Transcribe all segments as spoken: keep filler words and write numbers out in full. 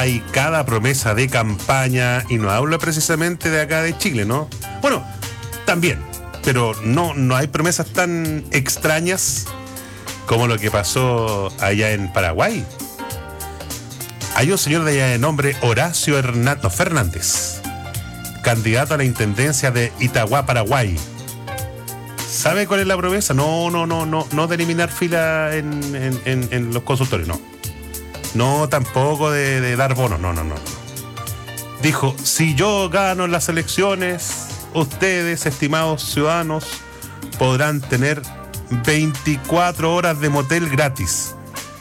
hay cada promesa de campaña, y no hablo precisamente de acá de Chile, ¿no? Bueno, también, pero no, no hay promesas tan extrañas como lo que pasó allá en Paraguay. Hay un señor de allá de nombre Horacio Hernato Fernández, candidato a la intendencia de Itagua, Paraguay. ¿Sabe cuál es la promesa? No, no, no, no, no de eliminar fila en, en, en, en los consultorios, no. No tampoco de, de dar bonos, no, no, no. Dijo, si yo gano las elecciones, ustedes, estimados ciudadanos, podrán tener veinticuatro horas de motel gratis.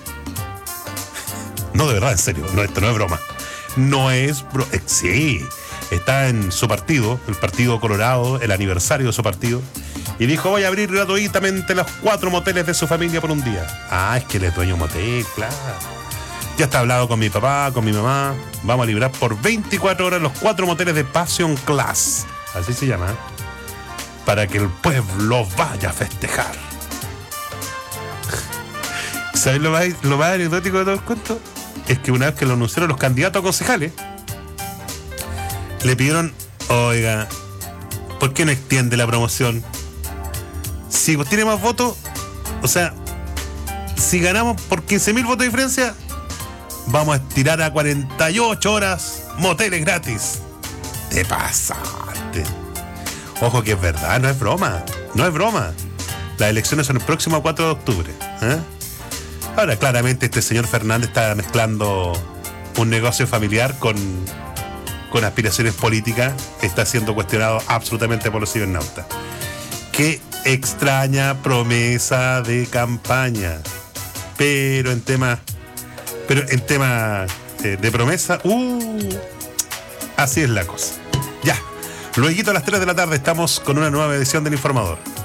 No, de verdad, en serio, no, esto no es broma. No es broma. Eh, sí, está en su partido, el Partido Colorado, el aniversario de su partido, y dijo, voy a abrir gratuitamente los cuatro moteles de su familia por un día. Ah, es que él es dueño de motel, claro. Ya está hablado con mi papá, con mi mamá. Vamos a librar por veinticuatro horas los cuatro moteles de Passion Class. Así se llama, ¿eh? Para que el pueblo vaya a festejar. ¿Sabes lo más, lo más anecdótico de todo el cuento? Es que una vez que lo anunciaron los candidatos a concejales, le pidieron, oiga, ¿por qué no extiende la promoción? Si pues tiene más votos, o sea, si ganamos por quince mil votos de diferencia, vamos a estirar a cuarenta y ocho horas moteles gratis. Te pasaste. Ojo que es verdad, no es broma. No es broma. Las elecciones son el próximo cuatro de octubre. ¿eh? Ahora, claramente este señor Fernández está mezclando un negocio familiar con, con aspiraciones políticas. Está siendo cuestionado absolutamente por los cibernautas. Qué extraña promesa de campaña. Pero en temas... Pero en tema eh, de promesa, uh, así es la cosa. Ya, luego a las tres de la tarde estamos con una nueva edición del Informador.